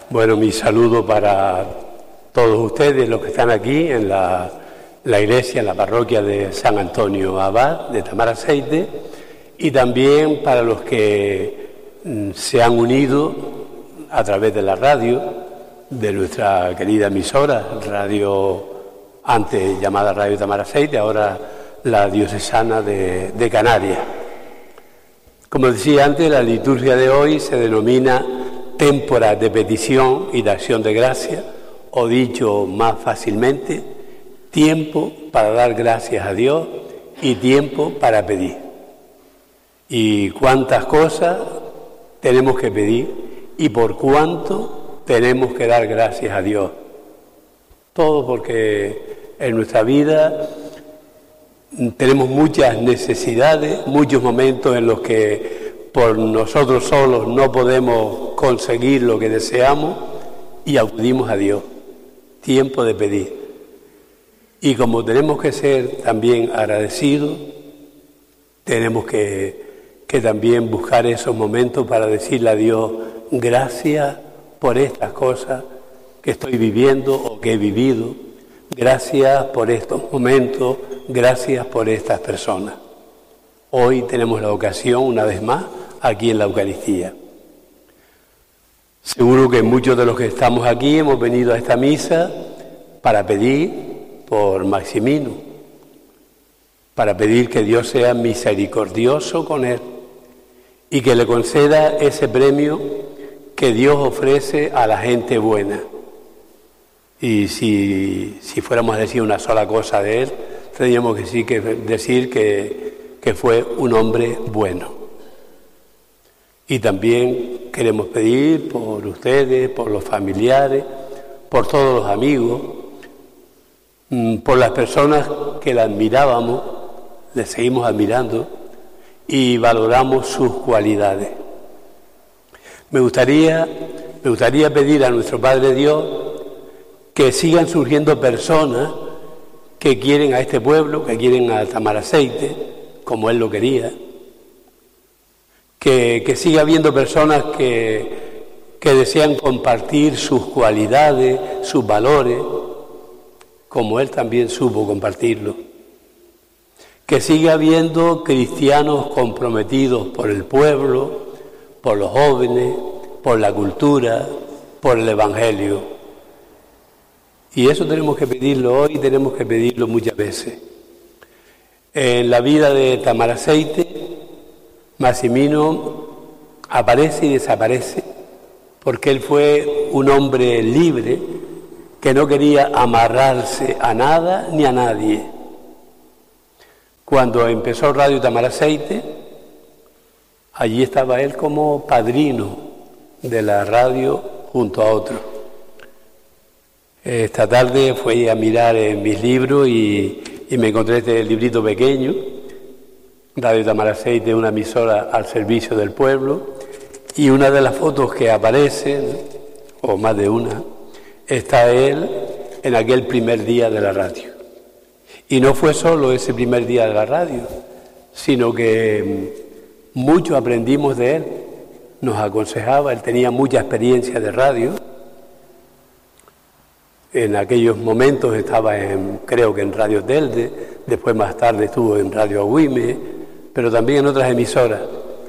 Bueno, mi saludo para todos ustedes, los que están aquí en la iglesia, en la parroquia de San Antonio Abad, de Tamaraceite, y también para los que se han unido a través de la radio, de nuestra querida emisora, radio antes llamada Radio Tamaraceite, ahora la diocesana de Canarias. Como decía antes, la liturgia de hoy se denomina Témpora de petición y de acción de gracia, o dicho más fácilmente, tiempo para dar gracias a Dios y tiempo para pedir. Y cuántas cosas tenemos que pedir y por cuánto tenemos que dar gracias a Dios. Todo porque en nuestra vida tenemos muchas necesidades, muchos momentos en los que por nosotros solos no podemos conseguir lo que deseamos y acudimos a Dios. Tiempo de pedir. Y como tenemos que ser también agradecidos, tenemos que también buscar esos momentos para decirle a Dios, gracias por estas cosas que estoy viviendo o que he vivido, gracias por estos momentos, gracias por estas personas. Hoy tenemos la ocasión, una vez más, aquí en la Eucaristía. Seguro que muchos de los que estamos aquí hemos venido a esta misa para pedir por Maximino, para pedir que Dios sea misericordioso con él y que le conceda ese premio que Dios ofrece a la gente buena. Y si fuéramos a decir una sola cosa de él, tendríamos que decir que fue un hombre bueno. Y también queremos pedir por ustedes, por los familiares, por todos los amigos, por las personas que la admirábamos, le seguimos admirando y valoramos sus cualidades. Me gustaría pedir a nuestro Padre Dios que sigan surgiendo personas que quieren a este pueblo, que quieren a Tamaraceite, como Él lo quería, que siga habiendo personas que desean compartir sus cualidades, sus valores, como Él también supo compartirlo. Que siga habiendo cristianos comprometidos por el pueblo, por los jóvenes, por la cultura, por el Evangelio. Y eso tenemos que pedirlo hoy, tenemos que pedirlo muchas veces. En la vida de Tamaraceite, Maximino aparece y desaparece porque él fue un hombre libre que no quería amarrarse a nada ni a nadie. Cuando empezó Radio Tamaraceite, allí estaba él como padrino de la radio junto a otros. Esta tarde fui a mirar en mis libros y me encontré este librito pequeño, Radio Tamaraceite, una emisora al servicio del pueblo, y una de las fotos que aparecen, o más de una, está él en aquel primer día de la radio. Y no fue solo ese primer día de la radio, sino que mucho aprendimos de él, nos aconsejaba, él tenía mucha experiencia de radio. En aquellos momentos estaba creo que en Radio Telde, después más tarde estuvo en Radio Agüime, pero también en otras emisoras.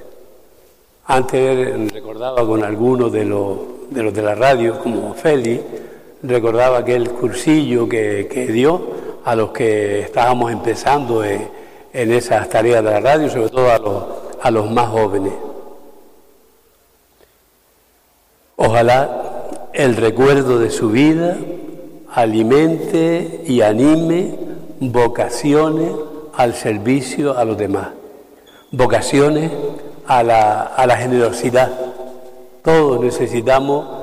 Antes recordaba con algunos de los de la radio, como Félix, recordaba aquel cursillo que dio a los que estábamos empezando en esas tareas de la radio, sobre todo a los más jóvenes. Ojalá el recuerdo de su vida alimente y anime vocaciones al servicio a los demás, vocaciones a la generosidad. Todos necesitamos